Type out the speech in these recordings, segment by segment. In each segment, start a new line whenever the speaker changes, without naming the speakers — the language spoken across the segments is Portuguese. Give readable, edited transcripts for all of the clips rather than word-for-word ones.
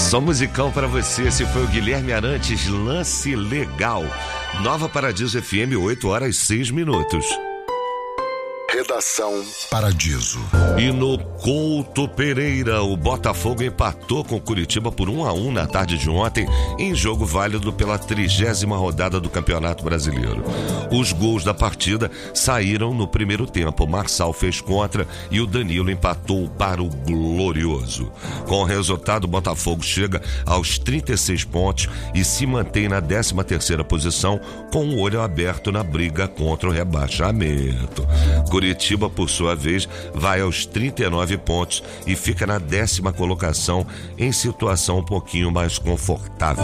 Só musicão pra você. Esse foi o Guilherme Arantes, Lance Legal. Nova Paradiso FM, 8h06.
Redação Paradiso.
E no Couto Pereira, o Botafogo empatou com o Curitiba por 1-1 na tarde de ontem, em jogo válido pela 30ª rodada do Campeonato Brasileiro. Os gols da partida saíram no primeiro tempo. O Marçal fez contra e o Danilo empatou para o Glorioso. Com o resultado, o Botafogo chega aos 36 pontos e se mantém na 13ª posição, com o olho aberto na briga contra o rebaixamento. Curitiba, por sua vez, vai aos 39 pontos e fica na 10ª colocação, em situação um pouquinho mais confortável.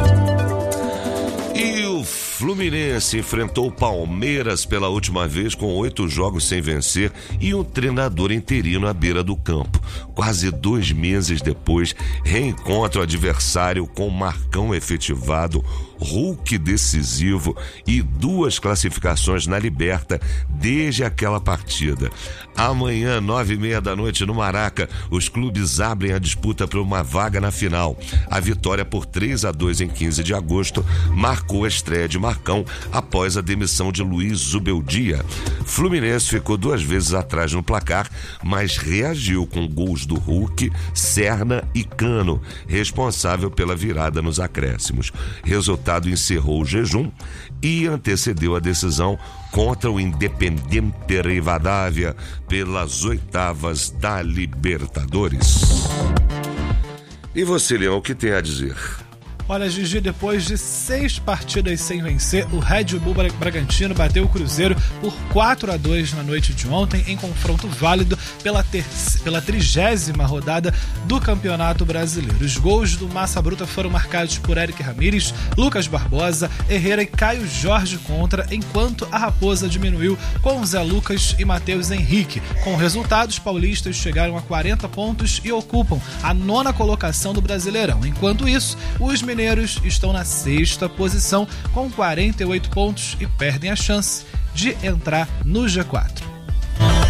E o Fluminense enfrentou o Palmeiras pela última vez com 8 jogos sem vencer e um treinador interino à beira do campo. Quase 2 meses depois, reencontra o adversário com Marcão efetivado, Hulk decisivo e 2 classificações na Liberta desde aquela partida. Amanhã, 21h30 no Maraca, os clubes abrem a disputa por uma vaga na final. A vitória por 3-2 em 15 de agosto marcou a estreia de Marcão após a demissão de Luiz Zubeldia. Fluminense ficou 2 vezes atrás no placar, mas reagiu com gols do Hulk, Serna e Cano, responsável pela virada nos acréscimos. Resultado encerrou o jejum e antecedeu a decisão contra o Independiente Rivadavia pelas 8ª da Libertadores. E você, Leão, o que tem a dizer?
Olha, Gigi, depois de 6 partidas sem vencer, o Red Bull Bragantino bateu o Cruzeiro por 4-2 na noite de ontem, em confronto válido pela 30ª rodada do Campeonato Brasileiro. Os gols do Massa Bruta foram marcados por Eric Ramírez, Lucas Barbosa, Herrera e Caio Jorge contra, enquanto a Raposa diminuiu com Zé Lucas e Matheus Henrique. Com o resultado, os paulistas chegaram a 40 pontos e ocupam a 9ª colocação do Brasileirão. Enquanto isso, os mineiros estão na 6ª posição com 48 pontos e perdem a chance de entrar no G4.